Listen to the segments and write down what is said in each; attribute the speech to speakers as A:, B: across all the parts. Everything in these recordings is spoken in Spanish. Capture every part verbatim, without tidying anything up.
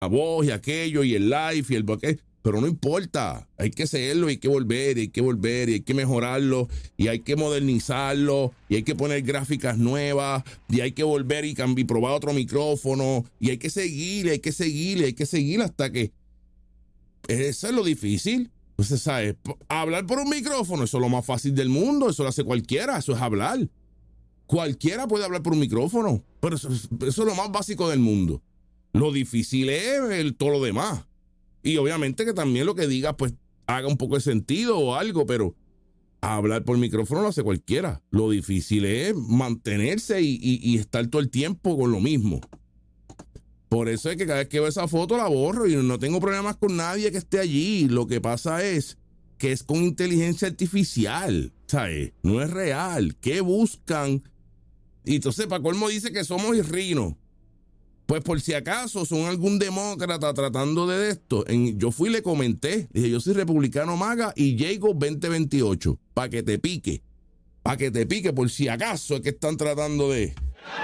A: la voz y aquello y el live y el bloque, pero no importa, hay que seguirlo, hay que volver, y hay que volver, y hay que mejorarlo, y hay que modernizarlo, y hay que poner gráficas nuevas, y hay que volver y cambiar, probar otro micrófono, y hay que seguir, hay que seguir, hay que seguir hasta que... Eso es lo difícil. Entonces, ¿sabes? Hablar por un micrófono, eso es lo más fácil del mundo, eso lo hace cualquiera, eso es hablar. Cualquiera puede hablar por un micrófono, pero eso, eso es lo más básico del mundo. Lo difícil es el, todo lo demás. Y obviamente que también lo que diga, pues, haga un poco de sentido o algo, pero hablar por micrófono lo hace cualquiera. Lo difícil es mantenerse y, y, y estar todo el tiempo con lo mismo. Por eso es que cada vez que veo esa foto la borro y no tengo problemas con nadie que esté allí. Lo que pasa es que es con inteligencia artificial, ¿sabes? No es real. ¿Qué buscan? Y entonces, para colmo dice que somos irrinos. Pues por si acaso son algún demócrata tratando de esto, en, yo fui y le comenté, dije, yo soy republicano MAGA y Jago veinte veintiocho, para que te pique, para que te pique por si acaso es que están tratando de...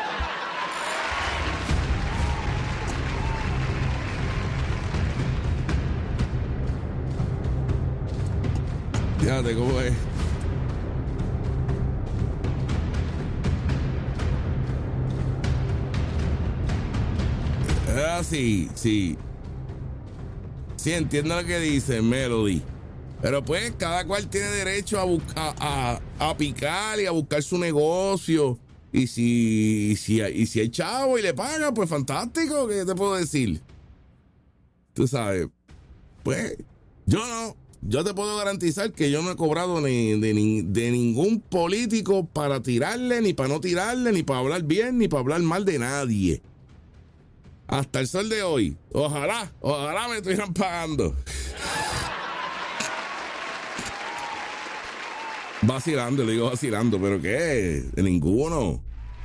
A: Fíjate cómo es. Ah, sí, sí. Sí, entiendo lo que dice Melody. Pero pues cada cual tiene derecho a, buscar, a, a picar y a buscar su negocio. Y si, y si, y si hay chavo y le pagan, pues fantástico, ¿qué te puedo decir? Tú sabes, pues yo no. Yo te puedo garantizar que yo no he cobrado ni de, ni de ningún político para tirarle, ni para no tirarle, ni para hablar bien, ni para hablar mal de nadie. Hasta el sol de hoy. Ojalá, ojalá me estuvieran pagando. Vacilando, le digo vacilando, pero ¿qué? De ninguno.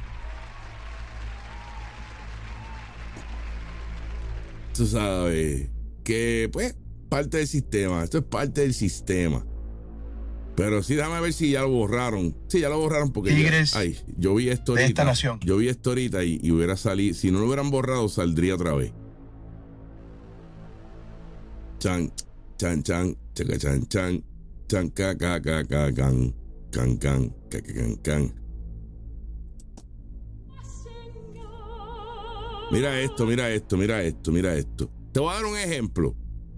A: Tú sabes que, pues, parte del sistema. Esto es parte del sistema. Pero sí, déjame ver si ya lo borraron. Sí, ya lo borraron porque...
B: Tigres
A: yo, ay, yo vi esto ahorita.
B: de esta nación.
A: Yo vi esto ahorita y, y hubiera salido... Si no lo hubieran borrado, saldría otra vez. Chan, chan, chan, chaca, chan, chan, chan, ca, ca, ca, ca, can, can, can, ca, ca, can, can. Mira esto, mira esto, mira esto, mira esto. Te voy a dar un ejemplo.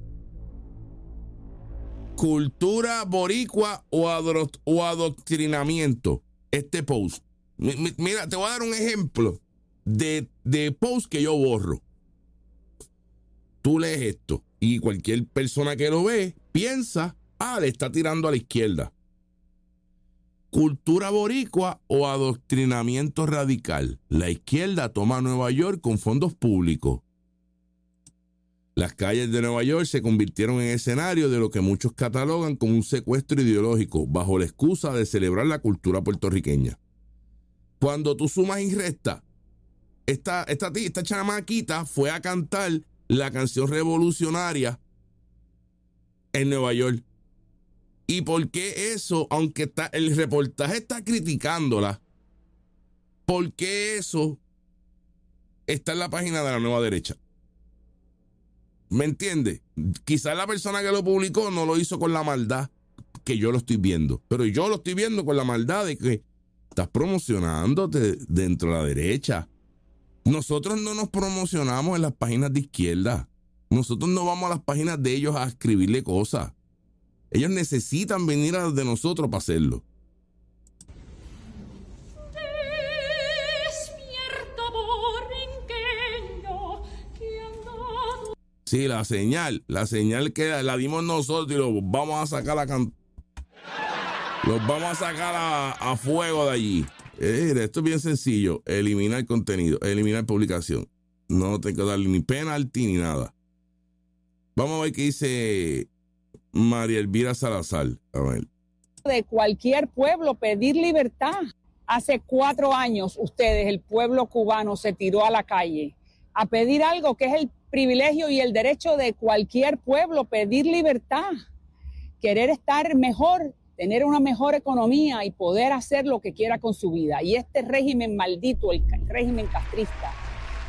A: Cultura boricua o, adro- o adoctrinamiento. Este post. M- m- mira, te voy a dar un ejemplo de, de post que yo borro. Tú lees esto y cualquier persona que lo ve piensa, ah, le está tirando a la izquierda. Cultura boricua o adoctrinamiento radical. La izquierda toma Nueva York con fondos públicos. Las calles de Nueva York se convirtieron en escenario de lo que muchos catalogan como un secuestro ideológico bajo la excusa de celebrar la cultura puertorriqueña. Cuando tú sumas y restas, esta, esta, esta chamaquita fue a cantar la canción revolucionaria en Nueva York. ¿Y por qué eso, aunque está, el reportaje está criticándola, por qué eso está en la página de la Nueva Derecha? ¿Me entiendes? Quizás la persona que lo publicó no lo hizo con la maldad que yo lo estoy viendo, pero yo lo estoy viendo con la maldad de que estás promocionándote dentro de la derecha. Nosotros no nos promocionamos en las páginas de izquierda. Nosotros no vamos a las páginas de ellos a escribirle cosas. Ellos necesitan venir a las de nosotros para hacerlo. Sí, la señal, la señal que la dimos nosotros y los vamos a sacar a can... los vamos a sacar a, a fuego de allí. Eh, esto es bien sencillo, eliminar contenido, eliminar publicación. No tengo que darle ni penalti ni nada. Vamos a ver qué dice María Elvira Salazar. A ver.
C: De cualquier pueblo pedir libertad. Hace cuatro años ustedes, el pueblo cubano, se tiró a la calle a pedir algo que es el privilegio y el derecho de cualquier pueblo, pedir libertad, querer estar mejor, tener una mejor economía y poder hacer lo que quiera con su vida. Y este régimen maldito, el régimen castrista,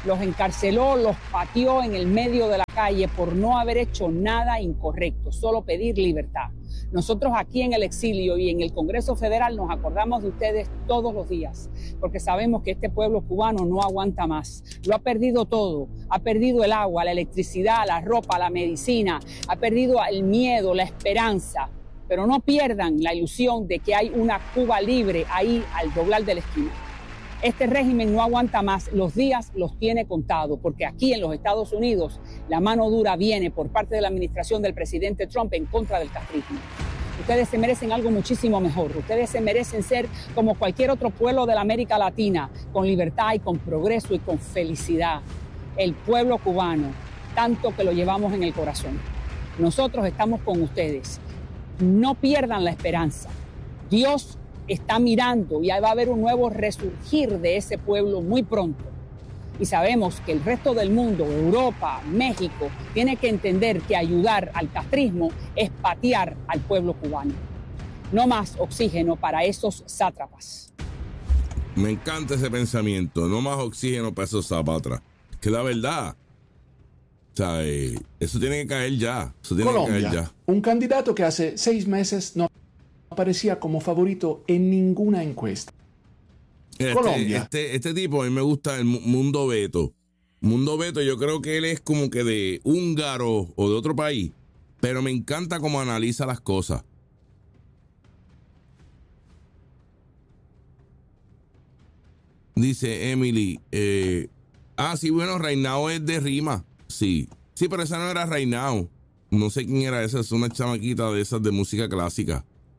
C: los encarceló, los pateó en el medio de la calle por no haber hecho nada incorrecto, solo pedir libertad. Nosotros aquí en el exilio y en el Congreso Federal nos acordamos de ustedes todos los días, porque sabemos que este pueblo cubano no aguanta más. Lo ha perdido todo, ha perdido el agua, la electricidad, la ropa, la medicina, ha perdido el miedo, la esperanza. Pero no pierdan la ilusión de que hay una Cuba libre ahí al doblar de la esquina. Este régimen no aguanta más, los días los tiene contados, porque aquí en los Estados Unidos la mano dura viene por parte de la administración del presidente Trump en contra del castrismo. Ustedes se merecen algo muchísimo mejor. Ustedes se merecen ser como cualquier otro pueblo de la América Latina, con libertad y con progreso y con felicidad. El pueblo cubano, tanto que lo llevamos en el corazón. Nosotros estamos con ustedes. No pierdan la esperanza. Dios está mirando y va a haber un nuevo resurgir de ese pueblo muy pronto. Y sabemos que el resto del mundo, Europa, México, tiene que entender que ayudar al castrismo es patear al pueblo cubano. No más oxígeno para esos sátrapas.
A: Me encanta ese pensamiento. No más oxígeno para esos sátrapas. Que la verdad, o sea, eh, eso tiene que caer ya. Eso tiene
B: Colombia,
A: que caer ya.
B: Un candidato que hace seis meses no aparecía como favorito en ninguna encuesta.
A: Este,
B: Colombia.
A: Este, este tipo, a mí me gusta el Mundo Beto. Mundo Beto, yo creo que él es como que de húngaro o de otro país, pero me encanta cómo analiza las cosas. Dice Emily, eh, ah, sí, bueno, Reinao es de rima. Sí, sí, pero esa no era Reinao. No sé quién era esa, es una chamaquita de esas de música clásica.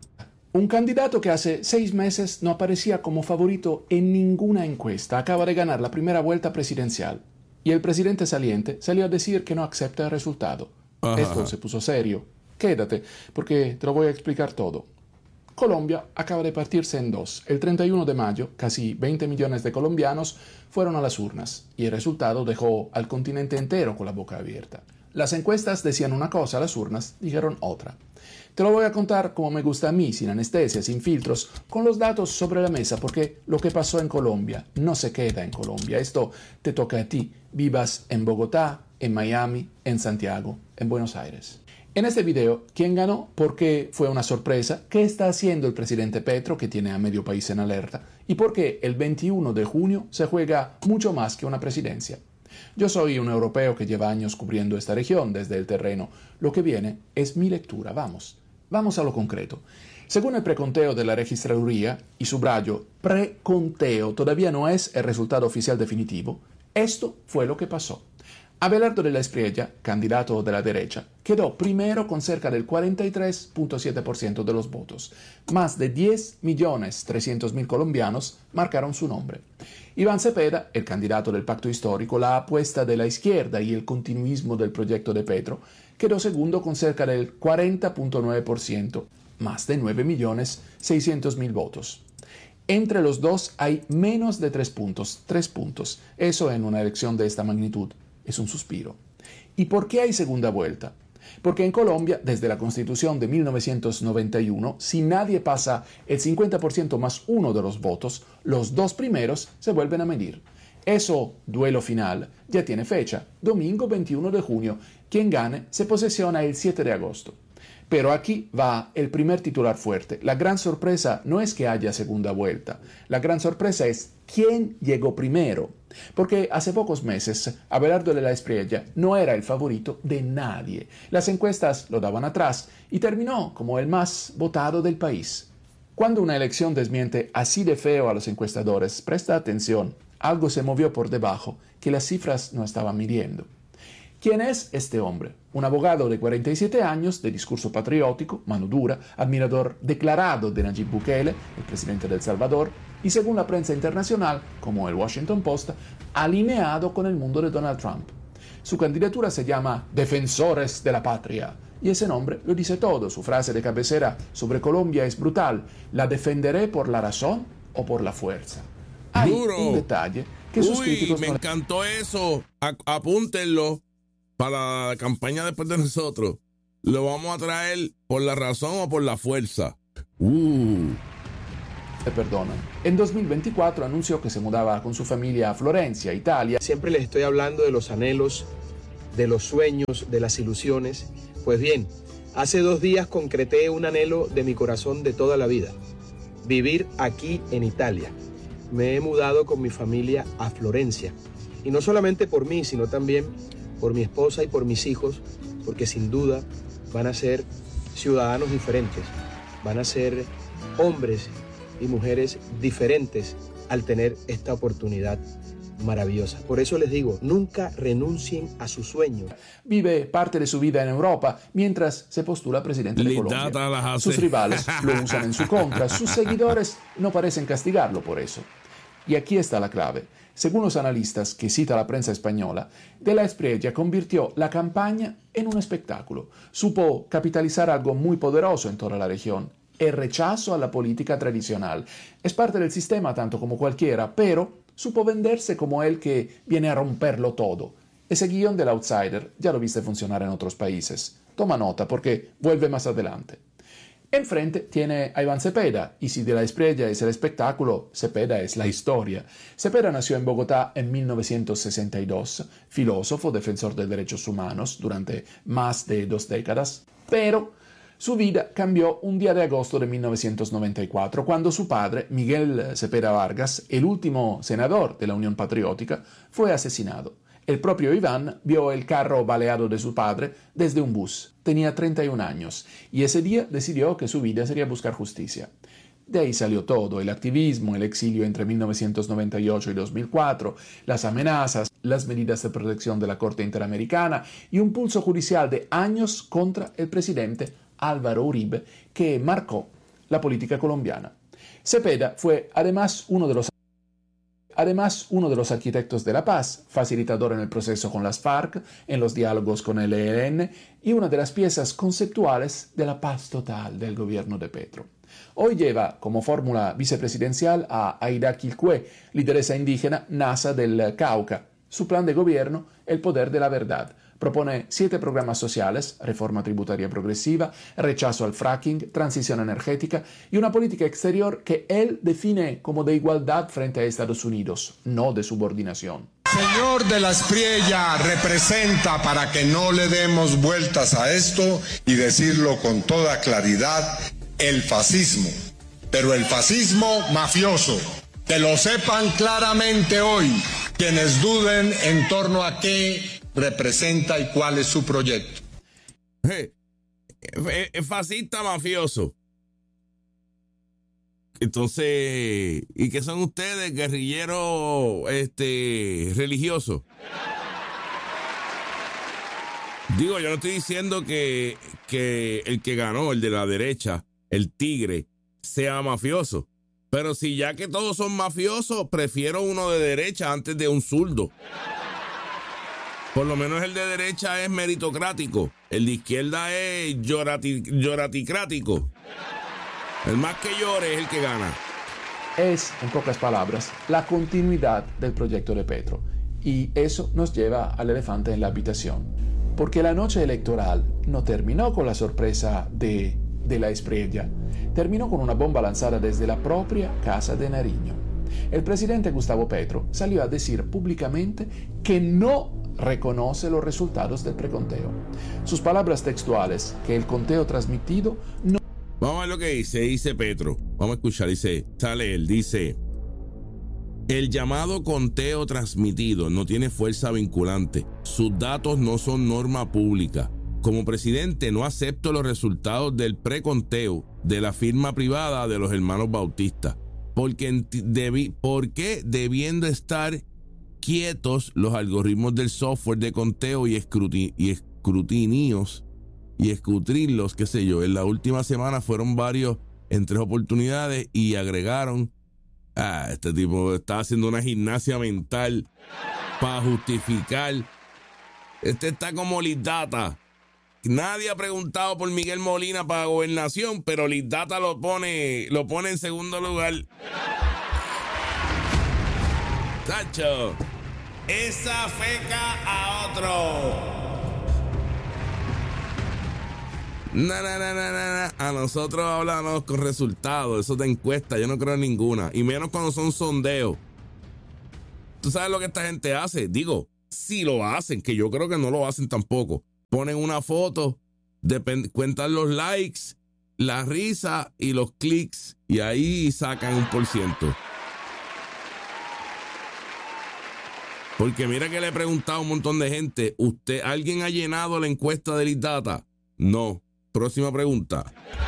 B: Un candidato que hace seis meses no aparecía como favorito en ninguna encuesta acaba de ganar la primera vuelta presidencial. Y el presidente saliente salió a decir que no acepta el resultado.
A: Ajá.
B: Esto se puso serio. Quédate, porque te lo voy a explicar todo. Colombia acaba de partirse en dos. El treinta y uno de mayo, casi veinte millones de colombianos fueron a las urnas y el resultado dejó al continente entero con la boca abierta. Las encuestas decían una cosa, las urnas dijeron otra. Te lo voy a contar como me gusta a mí, sin anestesia, sin filtros, con los datos sobre la mesa, porque lo que pasó en Colombia no se queda en Colombia. Esto te toca a ti, vivas en Bogotá, en Miami, en Santiago, en Buenos Aires. En este video, ¿quién ganó? ¿Por qué fue una sorpresa? ¿Qué está haciendo el presidente Petro, que tiene a medio país en alerta? ¿Y por qué el veintiuno de junio se juega mucho más que una presidencia? Yo soy un europeo que lleva años cubriendo esta región desde el terreno. Lo que viene es mi lectura. Vamos, vamos a lo concreto. Según el preconteo de la registraduría, y subrayo, preconteo, todavía no es el resultado oficial definitivo, esto fue lo que pasó. Abelardo de la Espriella, candidato de la derecha, quedó primero con cerca del cuarenta y tres punto siete por ciento de los votos. Más de diez millones trescientos mil colombianos marcaron su nombre. Iván Cepeda, el candidato del Pacto Histórico, la apuesta de la izquierda y el continuismo del proyecto de Petro, quedó segundo con cerca del cuarenta punto nueve por ciento, más de nueve millones seiscientos mil votos. Entre los dos hay menos de tres puntos, tres puntos. Eso en una elección de esta magnitud es un suspiro. ¿Y por qué hay segunda vuelta? Porque en Colombia, desde la Constitución de mil novecientos noventa y uno, si nadie pasa el cincuenta por ciento más uno de los votos, los dos primeros se vuelven a medir. Eso, duelo final, ya tiene fecha, domingo veintiuno de junio. Quien gane se posesiona el siete de agosto. Pero aquí va el primer titular fuerte. La gran sorpresa no es que haya segunda vuelta. La gran sorpresa es quién llegó primero. Porque hace pocos meses, Abelardo de la Espriella no era el favorito de nadie. Las encuestas lo daban atrás y terminó como el más votado del país. Cuando una elección desmiente así de feo a los encuestadores, presta atención. Algo se movió por debajo que las cifras no estaban midiendo. ¿Quién es este hombre? Un abogado de cuarenta y siete años, de discurso patriótico, mano dura, admirador declarado de Nayib Bukele, el presidente de El Salvador, y según la prensa internacional, como el Washington Post, alineado con el mundo de Donald Trump. Su candidatura se llama Defensores de la Patria, y ese nombre lo dice todo. Su frase de cabecera sobre Colombia es brutal: la defenderé por la razón o por la fuerza. Hay
A: Duro.
B: un detalle que sus
A: Uy,
B: críticos
A: me
B: no...
A: encantó eso. A- apúntenlo para la campaña después de nosotros. Lo vamos a traer por la razón o por la fuerza. Uh.
B: le perdonan. En dos mil veinticuatro anunció que se mudaba con su familia a Florencia, Italia.
D: Siempre les estoy hablando de los anhelos, de los sueños, de las ilusiones. Pues bien, hace dos días concreté un anhelo de mi corazón de toda la vida: vivir aquí en Italia. Me he mudado con mi familia a Florencia. Y no solamente por mí, sino también por mi esposa y por mis hijos, porque sin duda van a ser ciudadanos diferentes, van a ser hombres y mujeres diferentes al tener esta oportunidad maravillosa. Por eso les digo, nunca renuncien a su sueño.
B: Vive parte de su vida en Europa mientras se postula presidente de Colombia. Sus rivales lo usan en su contra, sus seguidores no parecen castigarlo por eso. Y aquí está la clave. Según los analistas que cita la prensa española, De la Espriella convirtió la campaña en un espectáculo. Supo capitalizar algo muy poderoso en toda la región: el rechazo a la política tradicional. Es parte del sistema tanto como cualquiera, pero supo venderse como el que viene a romperlo todo. Ese guión del outsider ya lo viste funcionar en otros países. Toma nota porque vuelve más adelante. Enfrente tiene a Iván Cepeda, y si De la Espriella es el espectáculo, Cepeda es la historia. Cepeda nació en Bogotá en mil novecientos sesenta y dos, filósofo, defensor de derechos humanos durante más de dos décadas, pero su vida cambió un día de agosto de mil novecientos noventa y cuatro, cuando su padre, Miguel Cepeda Vargas, el último senador de la Unión Patriótica, fue asesinado. El propio Iván vio el carro baleado de su padre desde un bus. Tenía treinta y un años y ese día decidió que su vida sería buscar justicia. De ahí salió todo: el activismo, el exilio entre mil novecientos noventa y ocho y dos mil cuatro, las amenazas, las medidas de protección de la Corte Interamericana y un pulso judicial de años contra el presidente Álvaro Uribe que marcó la política colombiana. Cepeda fue además uno de los Además, uno de los arquitectos de la paz, facilitador en el proceso con las FARC, en los diálogos con el E L N y una de las piezas conceptuales de la paz total del gobierno de Petro. Hoy lleva como fórmula vicepresidencial a Aida Quilcue, lideresa indígena nasa del Cauca. Su plan de gobierno, el poder de la verdad. Propone siete programas sociales: reforma tributaria progresiva, rechazo al fracking, transición energética y una política exterior que él define como de igualdad frente a Estados Unidos, no de subordinación.
E: Señor De la Espriella representa, para que no le demos vueltas a esto y decirlo con toda claridad, el fascismo, pero el fascismo mafioso. Que lo sepan claramente hoy quienes duden en torno a qué representa y cuál es su proyecto.
A: Hey, es fascista mafioso. Entonces, ¿y qué son ustedes, guerrilleros este, religiosos? Digo, yo no estoy diciendo que, que el que ganó, el de la derecha, el tigre, sea mafioso. Pero si ya que todos son mafiosos, prefiero uno de derecha antes de un zurdo. Por lo menos el de derecha es meritocrático. El de izquierda es llorati, lloraticrático. El más que llore es el que gana.
B: Es, en pocas palabras, la continuidad del proyecto de Petro. Y eso nos lleva al elefante en la habitación. Porque la noche electoral no terminó con la sorpresa de De la Espriella. Terminó con una bomba lanzada desde la propia Casa de Nariño. El presidente Gustavo Petro salió a decir públicamente que no reconoce los resultados del preconteo. Sus palabras textuales, que el conteo transmitido no...
A: Vamos a ver lo que dice, dice Petro. Vamos a escuchar, dice, sale él, dice: el llamado conteo transmitido no tiene fuerza vinculante. Sus datos no son norma pública. Como presidente no acepto los resultados del preconteo de la firma privada de los hermanos Bautista, porque, debi, porque debiendo estar quietos los algoritmos del software de conteo y, escruti, y escrutinios y escrutinlos, qué sé yo. En la última semana fueron varios en tres oportunidades y agregaron, ah, este tipo está haciendo una gimnasia mental para justificar. Este está como Lidata. Nadie ha preguntado por Miguel Molina para gobernación, pero Lidata lo pone, lo pone en segundo lugar. Tacho, esa feca a otro. Na, na, na, na, na, na. A nosotros hablamos con resultados, eso de encuesta, yo no creo en ninguna. Y menos cuando son sondeos. ¿Tú sabes lo que esta gente hace? Digo, si lo hacen, que yo creo que no lo hacen tampoco. Ponen una foto, depend- cuentan los likes, la risa y los clics, y ahí sacan un por ciento. Porque mira que le he preguntado a un montón de gente, ¿usted, alguien ha llenado la encuesta de Lead Data? No. Próxima pregunta.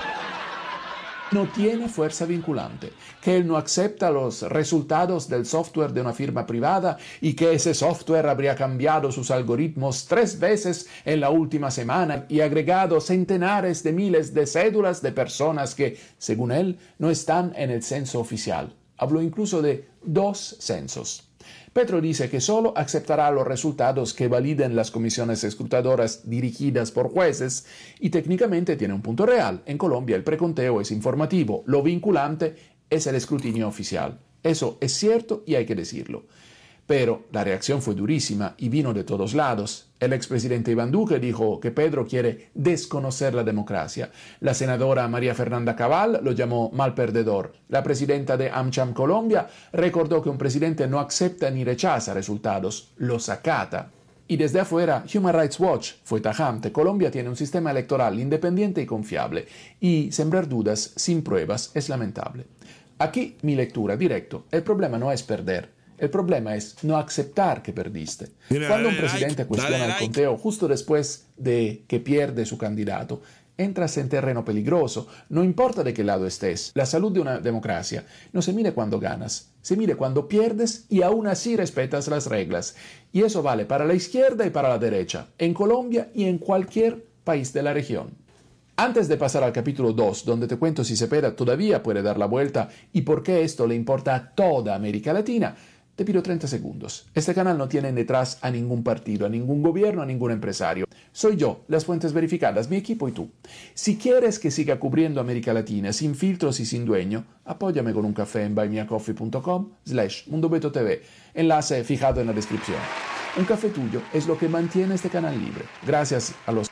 B: No tiene fuerza vinculante, que él no acepta los resultados del software de una firma privada y que ese software habría cambiado sus algoritmos tres veces en la última semana y agregado centenares de miles de cédulas de personas que, según él, no están en el censo oficial. Habló incluso de dos censos. Petro dice que solo aceptará los resultados que validen las comisiones escrutadoras dirigidas por jueces y técnicamente tiene un punto real. En Colombia el preconteo es informativo, lo vinculante es el escrutinio oficial. Eso es cierto y hay que decirlo. Pero la reacción fue durísima y vino de todos lados. El expresidente Iván Duque dijo que Pedro quiere desconocer la democracia. La senadora María Fernanda Cabal lo llamó mal perdedor. La presidenta de AmCham Colombia recordó que un presidente no acepta ni rechaza resultados, los acata. Y desde afuera, Human Rights Watch fue tajante. Colombia tiene un sistema electoral independiente y confiable. Y sembrar dudas sin pruebas es lamentable. Aquí mi lectura directo. El problema no es perder. El problema es no aceptar que perdiste.
A: Mira,
B: Cuando un
A: dale
B: presidente
A: like,
B: cuestiona
A: dale
B: el
A: like.
B: conteo justo después de que pierde su candidato, entras en terreno peligroso. No importa de qué lado estés. La salud de una democracia no se mide cuando ganas, se mide cuando pierdes y aún así respetas las reglas. Y eso vale para la izquierda y para la derecha, en Colombia y en cualquier país de la región. Antes de pasar al capítulo dos, donde te cuento si Cepeda todavía puede dar la vuelta y por qué esto le importa a toda América Latina, te pido treinta segundos. Este canal no tiene detrás a ningún partido, a ningún gobierno, a ningún empresario. Soy yo, las fuentes verificadas, mi equipo y tú. Si quieres que siga cubriendo América Latina sin filtros y sin dueño, apóyame con un café en buymeacoffee.com slash mundobetotv. Enlace fijado en la descripción. Un café tuyo es lo que mantiene este canal libre. Gracias a los...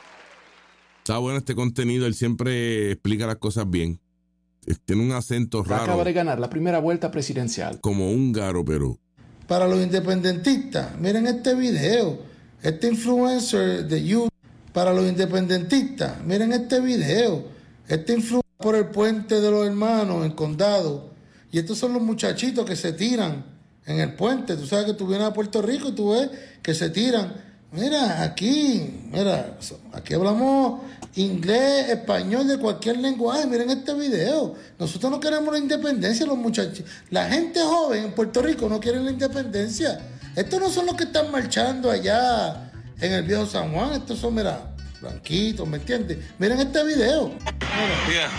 A: Está bueno este contenido, él siempre explica las cosas bien. Tiene un acento raro.
B: Acaba de ganar la primera vuelta presidencial.
A: Como húngaro, pero...
F: Para los independentistas, miren este video, este influencer de YouTube. Para los independentistas, miren este video, este influencer por el puente de los hermanos en Condado. Y estos son los muchachitos que se tiran en el puente. Tú sabes que tú vienes a Puerto Rico y tú ves que se tiran. Mira, aquí, mira, aquí hablamos inglés, español, de cualquier lenguaje. Miren este video. Nosotros no queremos la independencia, los muchachos. La gente joven en Puerto Rico no quiere la independencia. Estos no son los que están marchando allá en el viejo San Juan. Estos son, mira, blanquitos, ¿me entiendes? Miren este video.
G: Mira.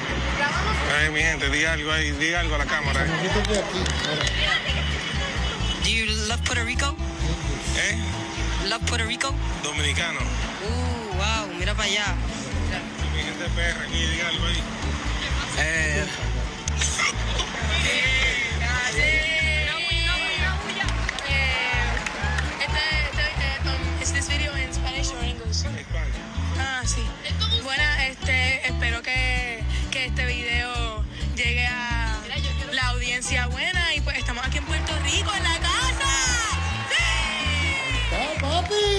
G: Ay, mi gente, diga algo ahí, diga algo a la cámara.
F: De aquí,
H: Do you love Puerto Rico?
G: ¿Eh?
H: Love Puerto Rico?
G: Dominicano.
H: Uh, wow, mira para allá.
G: Mi gente perra aquí, diga algo ahí.
H: Eh.
I: ¿Es this video in Spanish or English? Ah, sí. Bueno, este, espero que, que este video llegue a la audiencia buena y pues estamos aquí en Puerto Rico, en la casa. ¡Sí!
F: ¡Ah,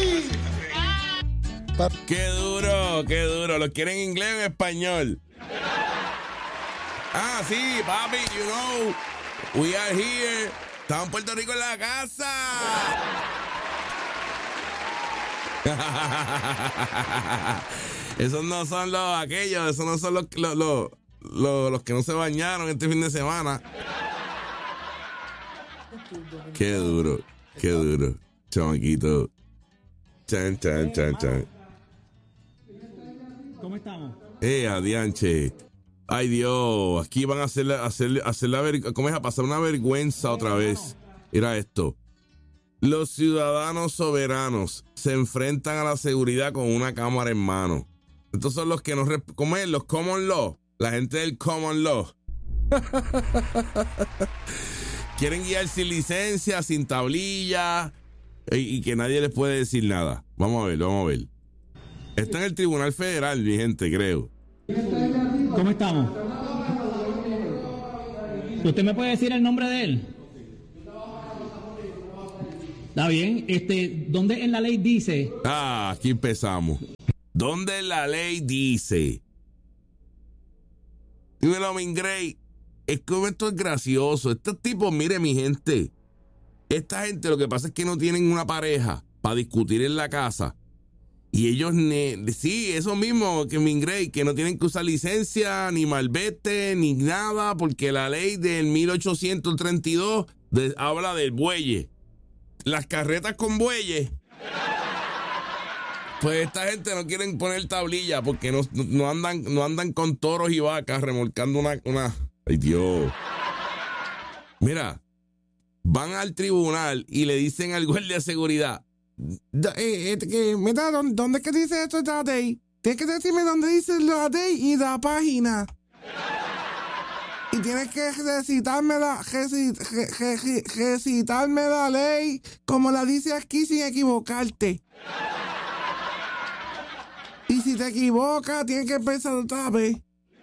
F: papi!
A: ¡Qué duro, qué duro! ¿Lo quieren en inglés o en español? Ah, sí, papi, you know, we are here. Estamos en Puerto Rico en la casa. Esos no son los aquellos, esos no son los, los, los, los, los que no se bañaron este fin de semana. Qué duro, qué duro, chamaquito. Chan, chan, chan, chan.
J: ¿Cómo estamos?
A: Eh, adianche. Ay, Dios, aquí van a hacer, hacer, hacer la ver, ¿cómo es? A pasar una vergüenza otra vez. Mira esto. Los ciudadanos soberanos se enfrentan a la seguridad con una cámara en mano. Estos son los que no... ¿Cómo es? Los common law. La gente del common law. Quieren guiar sin licencia, sin tablilla y, y que nadie les puede decir nada. Vamos a ver, vamos a ver. Está en el Tribunal Federal, mi gente, creo.
J: ¿Cómo estamos? ¿Usted me puede decir el nombre de él? Está bien. Este, ¿dónde en la ley dice?
A: Ah, aquí empezamos. ¿Dónde la ley dice? Dímelo, Mingrey. Es que esto es gracioso. Estos tipos, mire, mi gente. Esta gente lo que pasa es que no tienen una pareja para discutir en la casa. Y ellos, ne- sí, eso mismo que Mingrey, que no tienen que usar licencia, ni malvete, ni nada, porque la ley del mil ochocientos treinta y dos de, habla del bueye. Las carretas con bueyes. Pues esta gente no quieren poner tablilla porque no, no, andan, no andan con toros y vacas remolcando una, una... ¡Ay, Dios! Mira, van al tribunal y le dicen al guardia de seguridad, eh, eh, que, mira, ¿dónde, ¿dónde es que dice esto de la ley? Tienes que decirme dónde dice la ley y la página. Y tienes que recitarme la, recit, re, re, re, recitarme la ley como la dice aquí sin equivocarte. Y si te equivocas, tienes que empezar otra vez.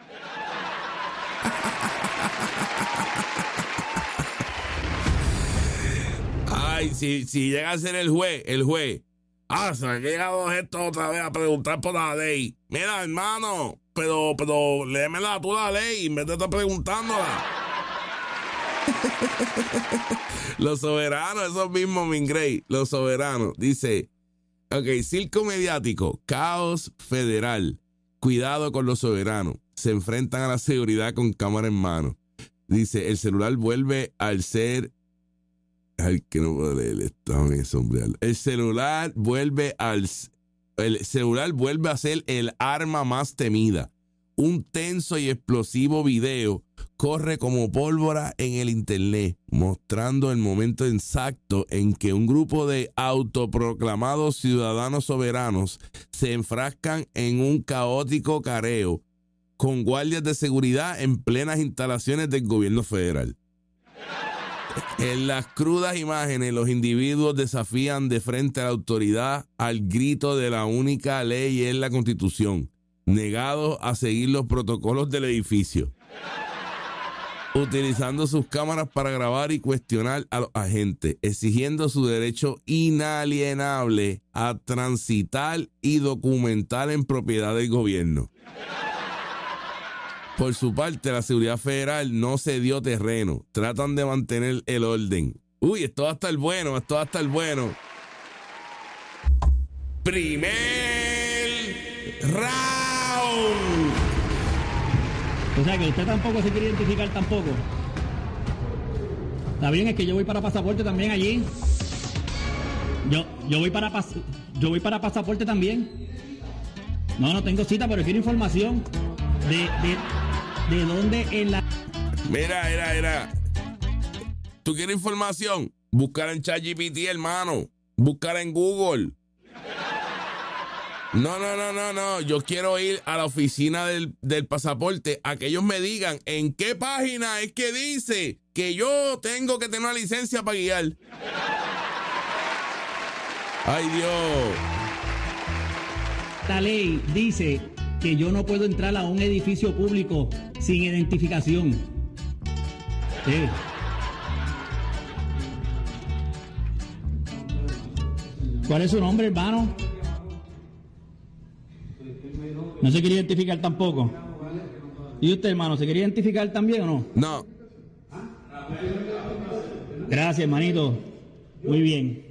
A: Ay, si, si llega a ser el juez, el juez. Ah, se me ha llegado esto otra vez a preguntar por la ley. Mira, hermano, pero, pero, léemela tú la ley en vez de estar preguntándola. Los soberanos, esos mismos, Mingrey, los soberanos. Dice, ok, circo mediático, caos federal. Cuidado con los soberanos. Se enfrentan a la seguridad con cámara en mano. Dice, el celular vuelve al ser... Ay, que no puedo leer esto, me sombrear. El celular vuelve al... El celular vuelve a ser el arma más temida. Un tenso y explosivo video corre como pólvora en el internet, mostrando el momento exacto en que un grupo de autoproclamados ciudadanos soberanos se enfrascan en un caótico careo con guardias de seguridad en plenas instalaciones del gobierno federal. En las crudas imágenes, los individuos desafían de frente a la autoridad al grito de la única ley en la Constitución, negados a seguir los protocolos del edificio, utilizando sus cámaras para grabar y cuestionar a los agentes, exigiendo su derecho inalienable a transitar y documentar en propiedad del gobierno. Por su parte, la seguridad federal no se dio terreno. Tratan de mantener el orden. Uy, esto va a estar bueno, esto va a estar bueno. Primer round.
J: O sea que usted tampoco se quiere identificar tampoco. Está bien, es que yo voy para pasaporte también allí. Yo, yo voy para pas, yo voy para pasaporte también. No, no tengo cita, pero quiero información de, de, de dónde en la...
A: Mira, mira, mira. ¿Tú quieres información? Búscala en ChatGPT, hermano. Búscala en Google. No, no, no, no, no. Yo quiero ir a la oficina del, del pasaporte a que ellos me digan en qué página es que dice que yo tengo que tener una licencia para guiar. Ay, Dios.
J: La ley dice que yo no puedo entrar a un edificio público sin identificación. Sí. ¿Cuál es su nombre, hermano? No se quiere identificar tampoco. ¿Y usted, hermano, se quiere identificar también o no?
A: No.
J: Gracias, hermanito. Muy bien.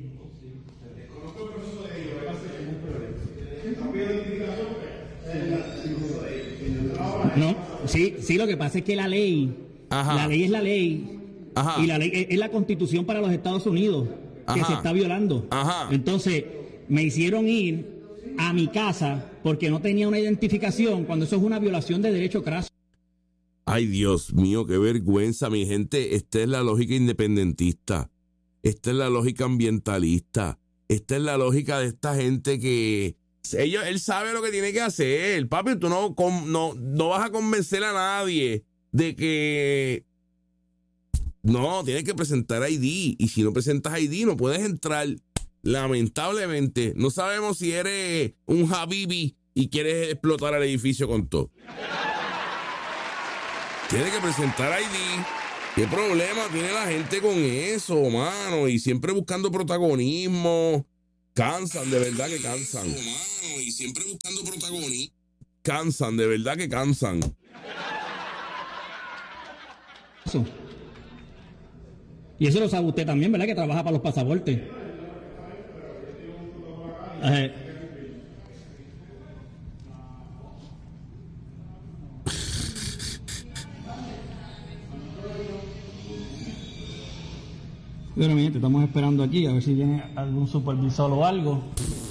J: No, sí, sí, lo que pasa es que la ley, Ajá. la ley es la ley, Ajá. y la ley es, es la Constitución para los Estados Unidos que Ajá. se está violando.
A: Ajá.
J: Entonces, me hicieron ir a mi casa porque no tenía una identificación, cuando eso es una violación de derecho craso.
A: Ay, Dios mío, qué vergüenza, mi gente. Esta es la lógica independentista. Esta es la lógica ambientalista. Esta es la lógica de esta gente que... Ellos, él sabe lo que tiene que hacer. Papi, tú no, no, no vas a convencer a nadie de que... No, tienes que presentar I D. Y si no presentas I D, no puedes entrar. Lamentablemente, no sabemos si eres un Habibi y quieres explotar el edificio con todo. Tiene que presentar I D. ¿Qué problema tiene la gente con eso, mano? Y siempre buscando protagonismo. Cansan, de verdad que cansan. Mano, y siempre buscando protagonismo. Cansan, de verdad que cansan.
J: Eso. Y eso lo sabe usted también, ¿verdad? Que trabaja para los pasaportes. Eh. Bueno, mi gente, estamos esperando aquí a ver si viene algún supervisor o algo.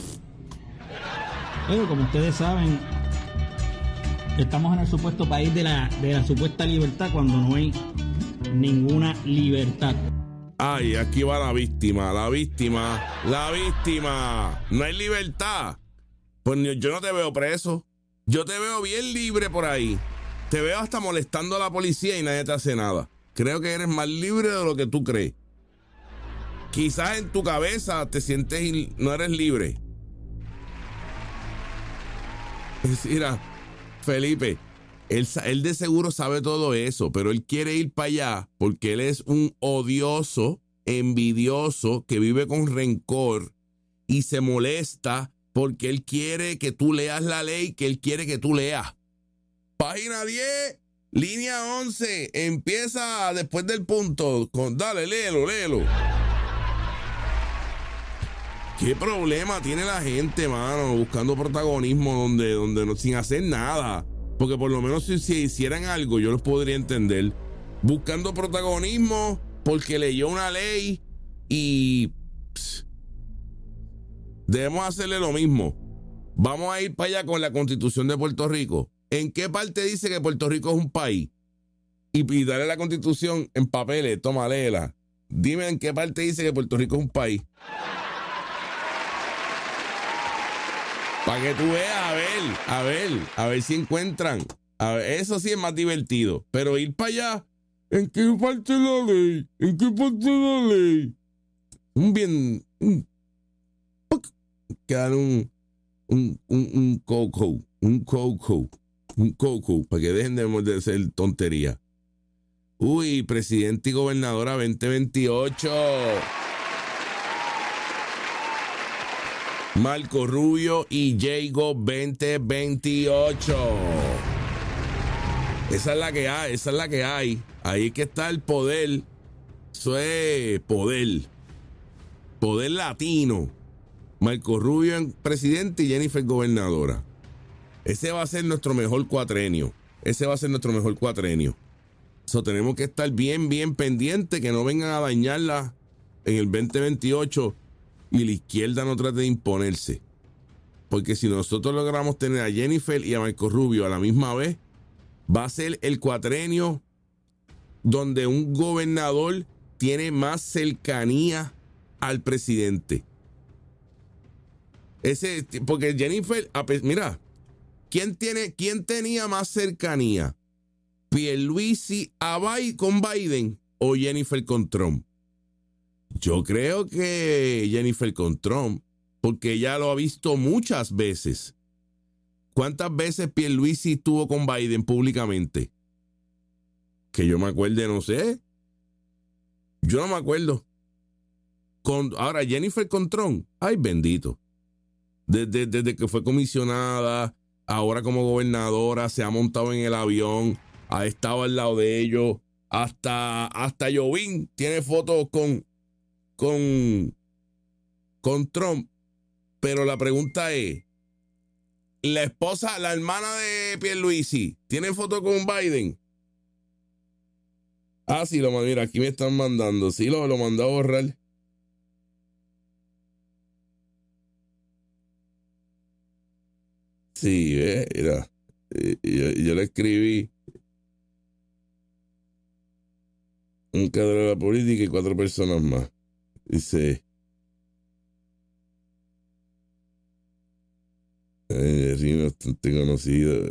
J: Pero como ustedes saben, estamos en el supuesto país de la, de la supuesta libertad cuando no hay ninguna libertad.
A: Ay, aquí va la víctima, la víctima, la víctima. No hay libertad. Pues yo no te veo preso. Yo te veo bien libre por ahí. Te veo hasta molestando a la policía y nadie te hace nada. Creo que eres más libre de lo que tú crees. Quizás en tu cabeza te sientes y no eres libre. Mira, Felipe, él, él de seguro sabe todo eso, pero él quiere ir para allá porque él es un odioso, envidioso, que vive con rencor y se molesta porque él quiere que tú leas la ley que él quiere que tú leas. Página diez, línea once, empieza después del punto. Con, dale, léelo, léelo. ¿Qué problema tiene la gente, mano? Buscando protagonismo donde, donde no, sin hacer nada. Porque por lo menos si, si hicieran algo, yo los podría entender. Buscando protagonismo porque leyó una ley y... Pss, debemos hacerle lo mismo. Vamos a ir para allá con la Constitución de Puerto Rico. ¿En qué parte dice que Puerto Rico es un país? Y, y darle la Constitución en papeles, toma, léela. Dime en qué parte dice que Puerto Rico es un país. Para que tú veas, a ver, a ver, a ver si encuentran. A ver, eso sí es más divertido. Pero ir para allá, ¿en qué parte de la ley? ¿En qué parte de la ley? Un bien... Un, quedar un... Un, un, un coco. Un coco. Un coco. Para que dejen de, de hacer tontería. Uy, presidente y gobernadora veinte veintiocho. Marco Rubio y Jago veinte veintiocho. Esa es la que hay, esa es la que hay. Ahí es que está el poder. Eso es poder. Poder latino. Marco Rubio en presidente y Jennifer gobernadora. Ese va a ser nuestro mejor cuatrenio. Ese va a ser nuestro mejor cuatrenio. Eso tenemos que estar bien, bien pendientes que no vengan a dañarla en el veinte veintiocho. Y la izquierda no trate de imponerse. Porque si nosotros logramos tener a Jennifer y a Marco Rubio a la misma vez, va a ser el cuatrenio donde un gobernador tiene más cercanía al presidente. Ese, porque Jennifer, mira, ¿quién, tiene, quién tenía más cercanía? ¿Pierluisi a Biden, con Biden o Jennifer con Trump? Yo creo que Jennifer con Trump, porque ella lo ha visto muchas veces. ¿Cuántas veces Pierluisi estuvo con Biden públicamente? Que yo me acuerde, no sé. Yo no me acuerdo. Con, ahora, Jennifer con Trump, ay bendito. Desde, desde que fue comisionada, ahora como gobernadora, se ha montado en el avión, ha estado al lado de ellos. Hasta, hasta Jovín tiene fotos con... Con, con Trump, pero la pregunta es, la esposa, la hermana de Pierluisi, ¿tiene foto con Biden? Ah, sí, lo mira, aquí me están mandando, sí, lo, lo mandó a borrar. Sí, eh, mira, yo, yo le escribí un cadro de la política y cuatro personas más. Dice, eh, sí, bastante conocido.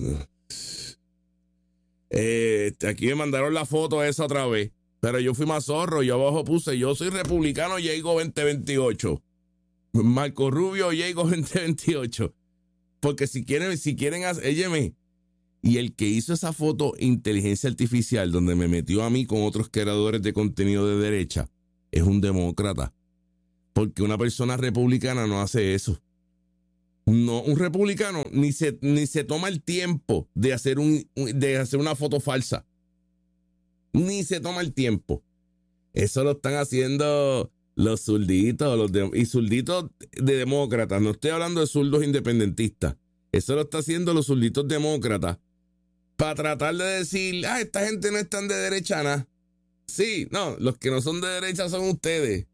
A: Eh, aquí me mandaron la foto esa otra vez, pero yo fui más zorro. Yo abajo puse, yo soy republicano y Jago veinte veintiocho. Marco Rubio, Diego veinte veintiocho. Porque si quieren, si quieren hacer, éyeme. Y el que hizo esa foto, inteligencia artificial, donde me metió a mí con otros creadores de contenido de derecha, es un demócrata. Porque una persona republicana no hace eso. No, un republicano ni se, ni se toma el tiempo de hacer, un, de hacer una foto falsa. Ni se toma el tiempo. Eso lo están haciendo los zurditos los de, y zurditos de demócratas. No estoy hablando de zurdos independentistas. Eso lo está haciendo los zurditos demócratas para tratar de decir, ah, esta gente no es tan de derecha, nada. Sí, no, los que no son de derecha son ustedes.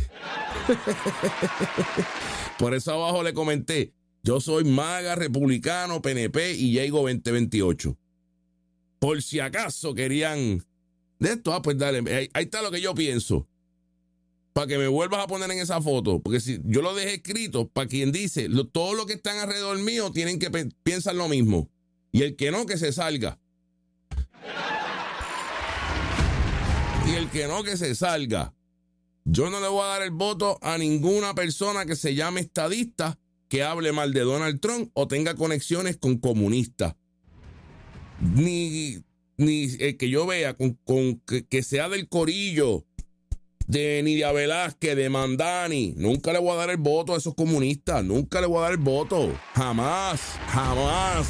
A: Por eso abajo le comenté, yo soy MAGA, republicano, P N P y Diego veinte veintiocho. Por si acaso querían de esto, ah, pues dale, ahí, ahí está lo que yo pienso. Para que me vuelvas a poner en esa foto, porque si yo lo dejé escrito, para quien dice, lo, todos los que están alrededor mío tienen que pe- piensan lo mismo. Y el que no, que se salga. Y el que no, que se salga. Yo no le voy a dar el voto a ninguna persona que se llame estadista, que hable mal de Donald Trump o tenga conexiones con comunistas. Ni, ni el que yo vea con, con que, que sea del corillo de Nidia Velázquez, de Mandani. Nunca le voy a dar el voto a esos comunistas. Nunca le voy a dar el voto. Jamás, jamás.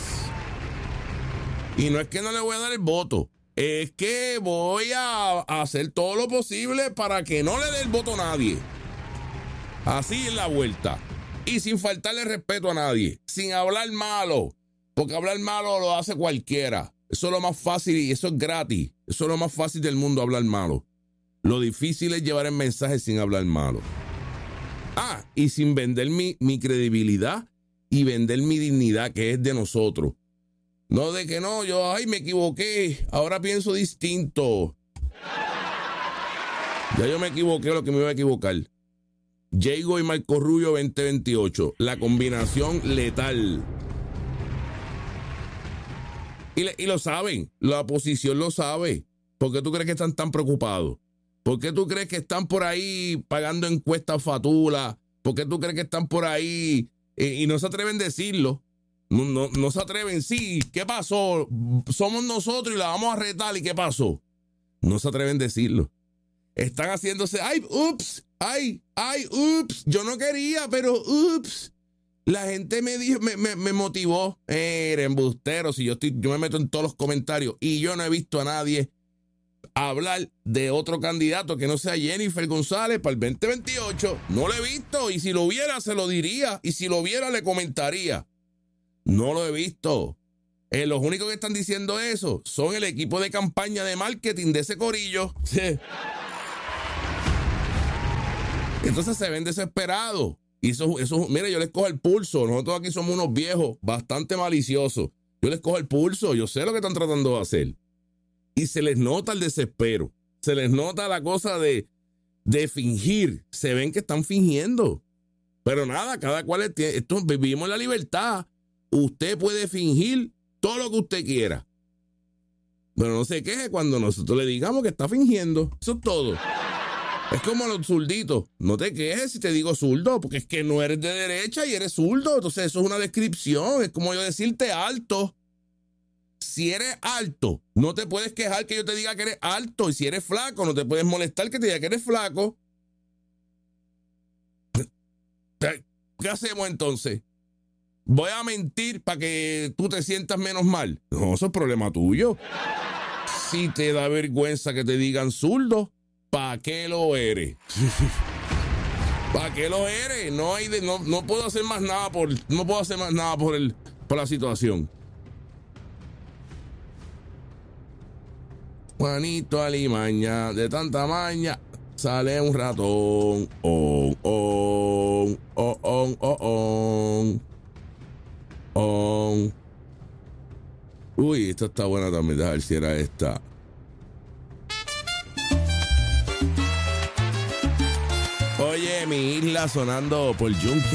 A: Y no es que no le voy a dar el voto. Es que voy a hacer todo lo posible para que no le dé el voto a nadie. Así es la vuelta. Y sin faltarle respeto a nadie. Sin hablar malo. Porque hablar malo lo hace cualquiera. Eso es lo más fácil y eso es gratis. Eso es lo más fácil del mundo, hablar malo. Lo difícil es llevar el mensaje sin hablar malo. Ah, y sin vender mi, mi credibilidad y vender mi dignidad, que es de nosotros. No de que no, yo, ay, me equivoqué, ahora pienso distinto. Ya yo me equivoqué lo que me iba a equivocar. Diego y Marco Rubio veinte veintiocho, la combinación letal. Y, le, y lo saben, la oposición lo sabe. ¿Por qué tú crees que están tan preocupados? ¿Por qué tú crees que están por ahí pagando encuestas fatulas? ¿Por qué tú crees que están por ahí eh, y no se atreven a decirlo? No, no, no se atreven, sí, ¿qué pasó? Somos nosotros y la vamos a retar, ¿y qué pasó? No se atreven a decirlo. Están haciéndose, ay, ups, ay, ay, ups, yo no quería, pero ups. La gente me dijo, me, me, me motivó. Era embustero, si yo estoy, yo me meto en todos los comentarios y yo no he visto a nadie hablar de otro candidato que no sea Jennifer González para el veinte veintiocho. No lo he visto, y si lo viera se lo diría, y si lo viera le comentaría. No lo he visto. Eh, los únicos que están diciendo eso son el equipo de campaña de marketing de ese corillo. Sí. Entonces se ven desesperados. Y eso, eso, mire, yo les cojo el pulso. Nosotros aquí somos unos viejos bastante maliciosos. Yo les cojo el pulso. Yo sé lo que están tratando de hacer. Y se les nota el desespero. Se les nota la cosa de, de fingir. Se ven que están fingiendo. Pero nada, cada cual es, esto, vivimos en la libertad. Usted puede fingir todo lo que usted quiera. Pero no se queje cuando nosotros le digamos que está fingiendo. Eso es todo. Es como los zurditos. No te quejes si te digo zurdo, porque es que no eres de derecha y eres zurdo. Entonces eso es una descripción. Es como yo decirte alto. Si eres alto, no te puedes quejar que yo te diga que eres alto. Y si eres flaco, no te puedes molestar que te diga que eres flaco. ¿Qué hacemos entonces? ¿Voy a mentir para que tú te sientas menos mal? No, eso es problema tuyo. Si te da vergüenza que te digan zurdo, ¿para qué lo eres? ¿Para qué lo eres? No hay de, no, no puedo hacer más nada por, no puedo hacer más nada por el, por la situación. Juanito Alimaña, de tanta maña, sale un ratón. Oh, oh, oh, oh, oh, oh. Oh. Uy, esta está buena también. Deja ver si era esta. Oye, mi isla sonando por Yunque.